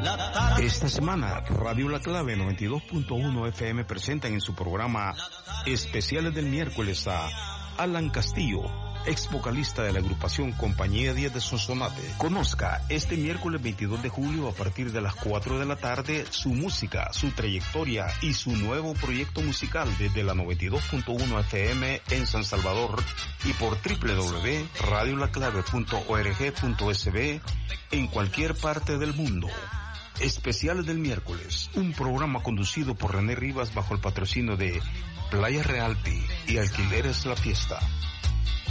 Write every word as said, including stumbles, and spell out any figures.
Esta semana, Radio La Clave noventa y dos punto uno F M presentan en su programa Especiales del Miércoles a Alan Castillo, ex vocalista de la agrupación Compañía diez de Sonsonate. Conozca este miércoles veintidós de julio a partir de las cuatro de la tarde su música, su trayectoria y su nuevo proyecto musical desde la noventa y dos punto uno F M en San Salvador y por doble u doble u doble u punto radio la clave punto org punto es be en cualquier parte del mundo. Especiales del Miércoles, un programa conducido por René Rivas bajo el patrocinio de Playa Realty y Alquileres La Fiesta.